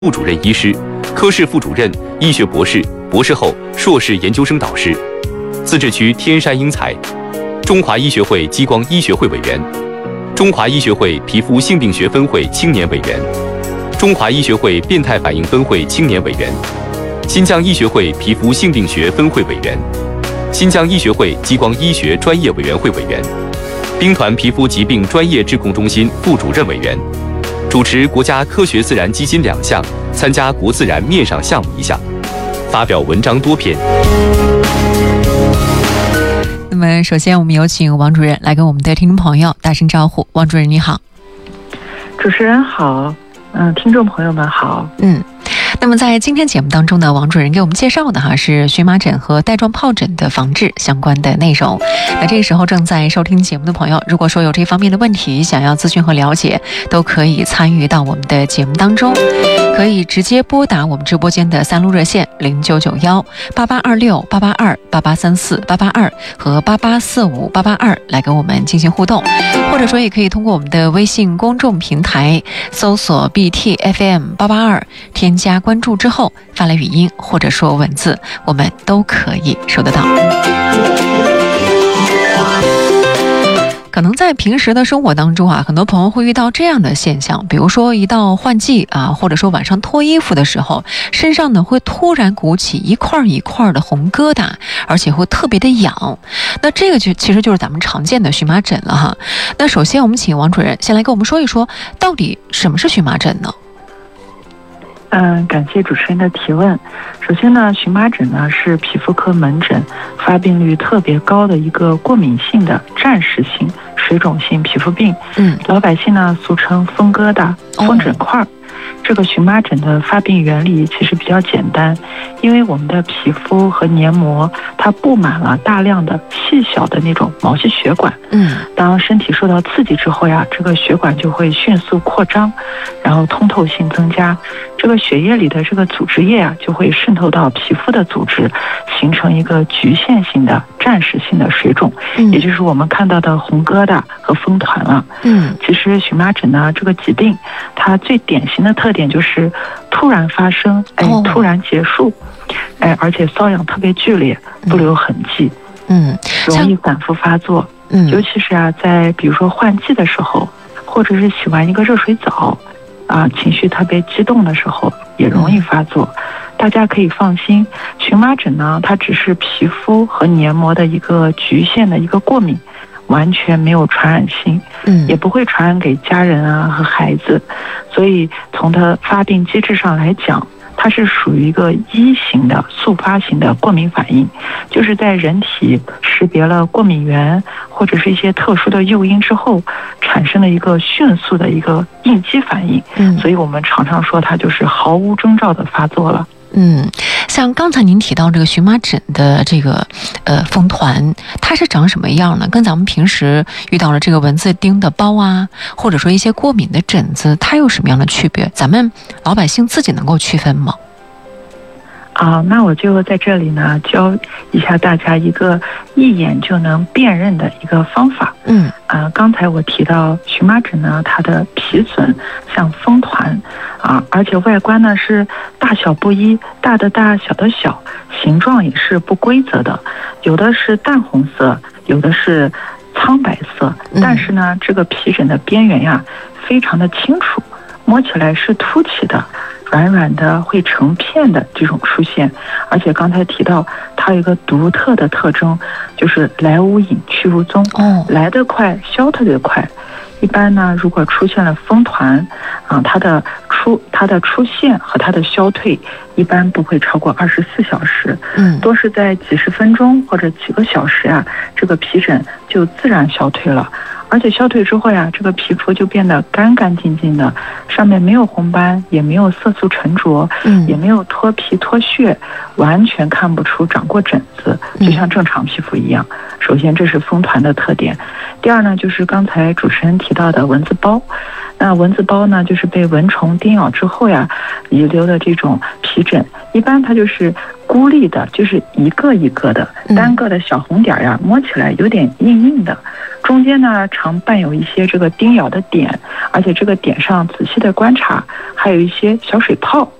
副主任医师、科室副主任、医学博士、博士后、硕士研究生导师。自治区天山英才，中华医学会激光医学会委员，中华医学会皮肤性病学分会青年委员，中华医学会变态反应分会青年委员，新疆医学会皮肤性病学分会委员，新疆医学会激光医学专业委员会委员，兵团皮肤疾病专业治控中心副主任委员，主持国家科学自然基金2项，参加国自然面上项目1项，发表文章多篇。 那么首先我们有请王主任来跟我们的听众朋友打声招呼。王主任你好。 主持人好，听众朋友们好。 那么在今天节目当中呢，王主任给我们介绍的是荨麻疹和带状疱疹的防治相关的内容。那这个时候正在收听节目的朋友，如果说有这方面的问题想要咨询和了解，都可以参与到我们的节目当中，可以直接拨打我们直播间的3路热线0991 8826 882 8834 882和8845 882来跟我们进行互动，或者说也可以通过我们的微信公众平台搜索 BTFM882，添加关注之后发来语音或者说文字，我们都可以收得到。可能在平时的生活当中很多朋友会遇到这样的现象，比如说一到换季或者说晚上脱衣服的时候，身上呢会突然鼓起一块一块的红疙瘩，而且会特别的痒。那这个其实就是咱们常见的荨麻疹了那首先我们请王主任先来跟我们说一说，到底什么是荨麻疹呢？ 感谢主持人的提问。首先呢，荨麻疹呢是皮肤科门诊发病率特别高的一个过敏性的暂时性水肿性皮肤病。老百姓呢俗称风疙瘩、风疹块。这个荨麻疹的发病原理其实比较简单，因为我们的皮肤和黏膜它布满了大量的细小的那种毛细血管。当身体受到刺激之后这个血管就会迅速扩张，然后通透性增加，这个血液里的这个组织液就会渗透到皮肤的组织，形成一个局限性的暂时性的水肿，也就是我们看到的红疙瘩和风团了。其实荨麻疹呢这个疾病，它最典型的特点就是突然发生，突然结束，而且瘙痒特别剧烈，不留痕迹，容易反复发作。尤其是在比如说换季的时候，或者是洗完一个热水澡情绪特别激动的时候也容易发作。大家可以放心，荨麻疹呢它只是皮肤和黏膜的一个局限的一个过敏，完全没有传染性，也不会传染给家人和孩子。所以从它发病机制上来讲，它是属于一个一型的速发型的过敏反应，就是在人体识别了过敏源或者是一些特殊的诱因之后，产生了一个迅速的一个应激反应。所以我们常常说它就是毫无征兆的发作了。 像刚才您提到这个荨麻疹的这个风团，它是长什么样呢？跟咱们平时遇到了这个蚊子叮的包或者说一些过敏的疹子，它有什么样的区别？咱们老百姓自己能够区分吗？ 那我就在这里呢教一下大家一个一眼就能辨认的一个方法。刚才我提到荨麻疹呢，它的皮损像风团而且外观呢是大小不一，大的大，小的小，形状也是不规则的，有的是淡红色，有的是苍白色，但是呢这个皮疹的边缘非常的清楚，摸起来是凸起的，软软的，会成片的这种出现。而且刚才提到它有一个独特的特征，就是来无影去无踪，来得快消特别快。一般呢如果出现了风团它的出现和它的消退一般不会超过24小时，多是在几十分钟或者几个小时这个皮疹就自然消退了。而且消退之后这个皮肤就变得干干净净的，上面没有红斑，也没有色素沉着，也没有脱皮脱屑，完全看不出长过疹子，就像正常皮肤一样。首先这是风团的特点。第二呢，就是刚才主持人提到的蚊子包。那蚊子包呢，就是被蚊虫叮咬之后遗留的这种皮疹，一般它就是孤立的，就是一个一个的单个的小红点呀，摸起来有点硬硬的，中间呢常伴有一些这个叮咬的点，而且这个点上仔细的观察，还有一些小水泡。